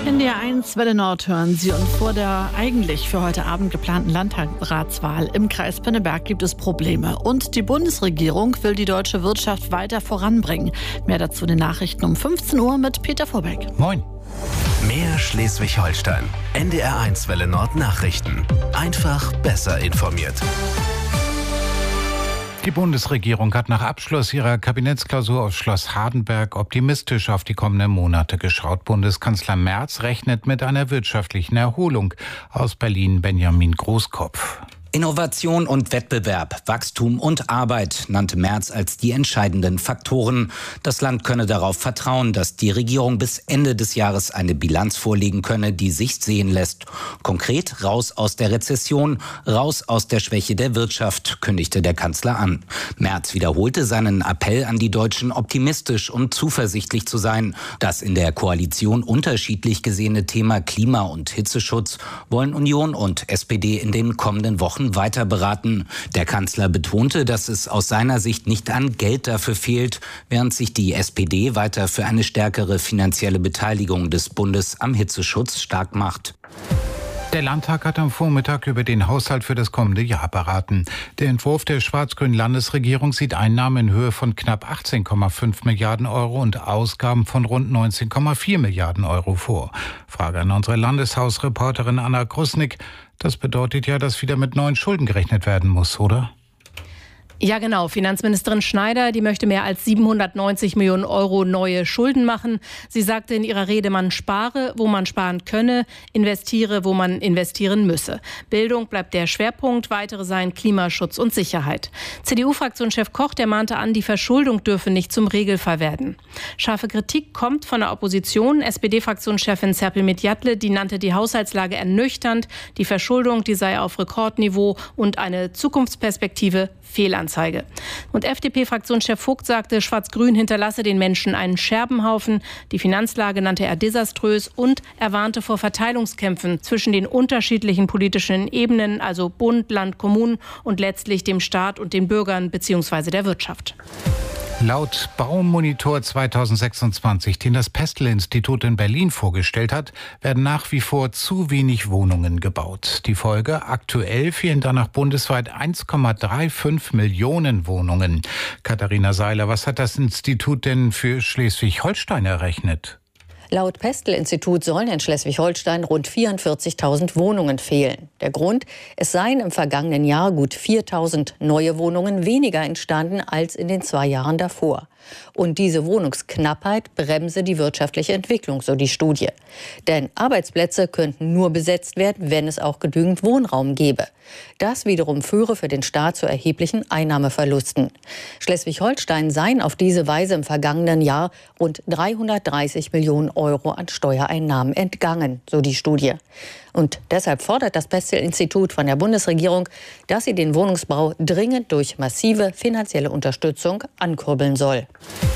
NDR 1 Welle Nord hören Sie, und vor der eigentlich für heute Abend geplanten Landratswahl im Kreis Pinneberg gibt es Probleme. Und die Bundesregierung will die deutsche Wirtschaft weiter voranbringen. Mehr dazu in den Nachrichten um 15 Uhr mit Peter Vorbeck. Moin. Mehr Schleswig-Holstein. NDR 1 Welle Nord Nachrichten. Einfach besser informiert. Die Bundesregierung hat nach Abschluss ihrer Kabinettsklausur auf Schloss Hardenberg optimistisch auf die kommenden Monate geschaut. Bundeskanzler Merz rechnet mit einer wirtschaftlichen Erholung. Aus Berlin Benjamin Großkopf. Innovation und Wettbewerb, Wachstum und Arbeit nannte Merz als die entscheidenden Faktoren. Das Land könne darauf vertrauen, dass die Regierung bis Ende des Jahres eine Bilanz vorlegen könne, die sich sehen lässt. Konkret raus aus der Rezession, raus aus der Schwäche der Wirtschaft, kündigte der Kanzler an. Merz wiederholte seinen Appell an die Deutschen, optimistisch und zuversichtlich zu sein. Das in der Koalition unterschiedlich gesehene Thema Klima- und Hitzeschutz wollen Union und SPD in den kommenden Wochen weiter beraten. Der Kanzler betonte, dass es aus seiner Sicht nicht an Geld dafür fehlt, während sich die SPD weiter für eine stärkere finanzielle Beteiligung des Bundes am Hitzeschutz stark macht. Der Landtag hat am Vormittag über den Haushalt für das kommende Jahr beraten. Der Entwurf der schwarz-grünen Landesregierung sieht Einnahmen in Höhe von knapp 18,5 Milliarden Euro und Ausgaben von rund 19,4 Milliarden Euro vor. Frage an unsere Landeshausreporterin Anna Krusnick. Das bedeutet ja, dass wieder mit neuen Schulden gerechnet werden muss, oder? Ja, genau. Finanzministerin Schneider, die möchte mehr als 790 Millionen Euro neue Schulden machen. Sie sagte in ihrer Rede, man spare, wo man sparen könne, investiere, wo man investieren müsse. Bildung bleibt der Schwerpunkt, weitere seien Klimaschutz und Sicherheit. CDU-Fraktionschef Koch, der mahnte an, die Verschuldung dürfe nicht zum Regelfall werden. Scharfe Kritik kommt von der Opposition. SPD-Fraktionschefin Serpil Midjatle, die nannte die Haushaltslage ernüchternd. Die Verschuldung, die sei auf Rekordniveau und eine Zukunftsperspektive Fehlanzeige. Und FDP-Fraktionschef Vogt sagte, Schwarz-Grün hinterlasse den Menschen einen Scherbenhaufen. Die Finanzlage nannte er desaströs und er warnte vor Verteilungskämpfen zwischen den unterschiedlichen politischen Ebenen, also Bund, Land, Kommunen und letztlich dem Staat und den Bürgern bzw. der Wirtschaft. Laut Baumonitor 2026, den das Pestel-Institut in Berlin vorgestellt hat, werden nach wie vor zu wenig Wohnungen gebaut. Die Folge: aktuell fehlen danach bundesweit 1,35 Millionen Wohnungen. Katharina Seiler, was hat das Institut denn für Schleswig-Holstein errechnet? Laut Pestel-Institut sollen in Schleswig-Holstein rund 44.000 Wohnungen fehlen. Der Grund: es seien im vergangenen Jahr gut 4.000 neue Wohnungen weniger entstanden als in den 2 Jahren davor. Und diese Wohnungsknappheit bremse die wirtschaftliche Entwicklung, so die Studie. Denn Arbeitsplätze könnten nur besetzt werden, wenn es auch genügend Wohnraum gäbe. Das wiederum führe für den Staat zu erheblichen Einnahmeverlusten. Schleswig-Holstein seien auf diese Weise im vergangenen Jahr rund 330 Millionen Euro an Steuereinnahmen entgangen, so die Studie. Und deshalb fordert das Pestel-Institut von der Bundesregierung, dass sie den Wohnungsbau dringend durch massive finanzielle Unterstützung ankurbeln soll.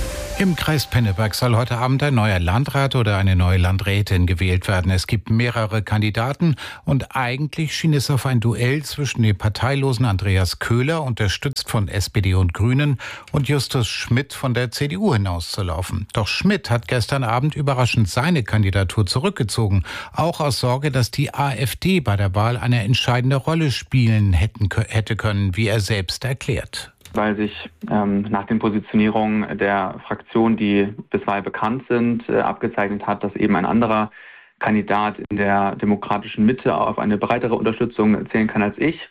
Im Kreis Pinneberg soll heute Abend ein neuer Landrat oder eine neue Landrätin gewählt werden. Es gibt mehrere Kandidaten und eigentlich schien es auf ein Duell zwischen dem parteilosen Andreas Köhler, unterstützt von SPD und Grünen, und Justus Schmidt von der CDU hinauszulaufen. Doch Schmidt hat gestern Abend überraschend seine Kandidatur zurückgezogen, auch aus Sorge, dass die AfD bei der Wahl eine entscheidende Rolle spielen hätte können, wie er selbst erklärt. Weil sich nach den Positionierungen der Fraktionen, die bisweilen bekannt sind, abgezeichnet hat, dass eben ein anderer Kandidat in der demokratischen Mitte auf eine breitere Unterstützung zählen kann als ich.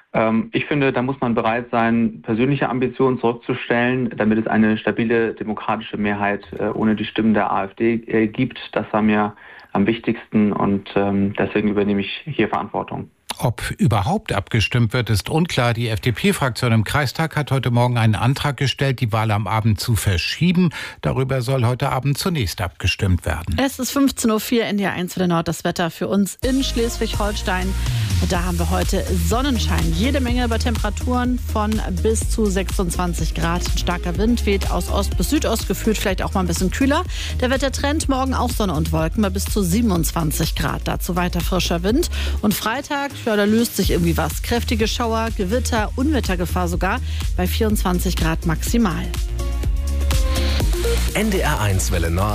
Ich finde, da muss man bereit sein, persönliche Ambitionen zurückzustellen, damit es eine stabile demokratische Mehrheit ohne die Stimmen der AfD gibt. Das war mir am wichtigsten und deswegen übernehme ich hier Verantwortung. Ob überhaupt abgestimmt wird, ist unklar. Die FDP-Fraktion im Kreistag hat heute Morgen einen Antrag gestellt, die Wahl am Abend zu verschieben. Darüber soll heute Abend zunächst abgestimmt werden. Es ist 15.04 Uhr, NDR 1 Welle Nord, das Wetter für uns in Schleswig-Holstein. Da haben wir heute Sonnenschein. Jede Menge bei Temperaturen von bis zu 26 Grad. Ein starker Wind weht aus Ost bis Südost, gefühlt vielleicht auch mal ein bisschen kühler. Der Wettertrend morgen auch Sonne und Wolken bei bis zu 27 Grad. Dazu weiter frischer Wind. Und Freitag, ja, da löst sich irgendwie was. Kräftige Schauer, Gewitter, Unwettergefahr sogar bei 24 Grad maximal. NDR 1 Welle Nord.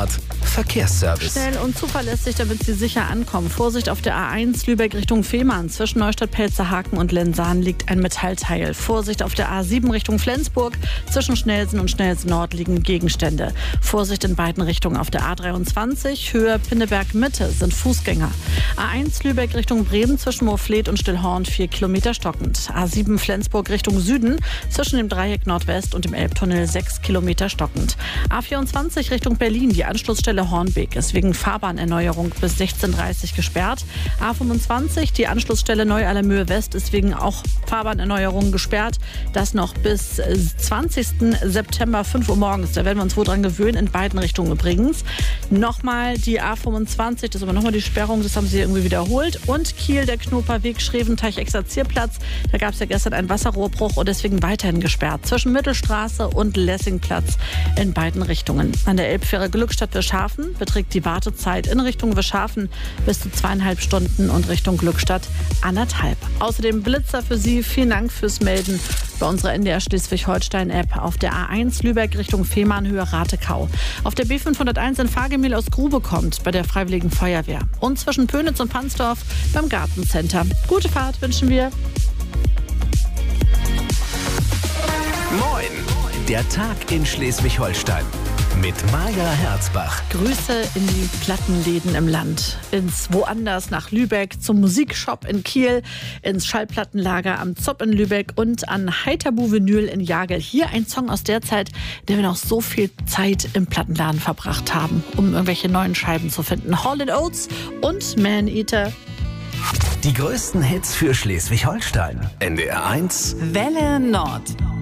Verkehrsservice. Schnell und zuverlässig, damit Sie sicher ankommen. Vorsicht auf der A1 Lübeck Richtung Fehmarn. Zwischen Neustadt-Pelzerhaken und Lensahn liegt ein Metallteil. Vorsicht auf der A7 Richtung Flensburg. Zwischen Schnelsen und Schnelsen Nord liegen Gegenstände. Vorsicht in beiden Richtungen auf der A23. Höhe Pinneberg Mitte sind Fußgänger. A1 Lübeck Richtung Bremen zwischen Moorfleet und Stillhorn 4 Kilometer stockend. A7 Flensburg Richtung Süden zwischen dem Dreieck Nordwest und dem Elbtunnel 6 Kilometer stockend. A24 Richtung Berlin. Die Anschlussstelle Hornbeek ist wegen Fahrbahnerneuerung bis 16:30 Uhr gesperrt. A25, die Anschlussstelle Neu-Allermöhe West, ist wegen auch Fahrbahnerneuerung gesperrt. Das noch bis 20. September 5 Uhr morgens. Da werden wir uns wohl dran gewöhnen, in beiden Richtungen übrigens. Nochmal die A25, das ist aber nochmal die Sperrung, das haben sie irgendwie wiederholt. Und Kiel, der Knoperweg, Schreventeich-Exerzierplatz. Da gab es ja gestern einen Wasserrohrbruch und deswegen weiterhin gesperrt. Zwischen Mittelstraße und Lessingplatz in beiden Richtungen. An der Elbfähre Glückstadt-Wischhafen beträgt die Wartezeit in Richtung Wischhafen bis zu 2,5 Stunden und Richtung Glückstadt 1,5. Außerdem Blitzer für Sie. Vielen Dank fürs Melden bei unserer NDR Schleswig-Holstein-App auf der A1 Lübeck Richtung Fehmarn Höhe Ratekau. Auf der B501 in Fahrgemühl aus Grube kommt bei der Freiwilligen Feuerwehr. Und zwischen Pönitz und Pansdorf beim Gartencenter. Gute Fahrt wünschen wir. Moin, der Tag in Schleswig-Holstein. Mit Maja Herzbach. Grüße in die Plattenläden im Land. Ins Woanders nach Lübeck, zum Musikshop in Kiel, ins Schallplattenlager am Zopp in Lübeck und an Heiterbu Vinyl in Jagel. Hier ein Song aus der Zeit, in der wir noch so viel Zeit im Plattenladen verbracht haben, um irgendwelche neuen Scheiben zu finden. Hall & Oates und Man-Eater. Die größten Hits für Schleswig-Holstein. NDR 1. Welle Nord.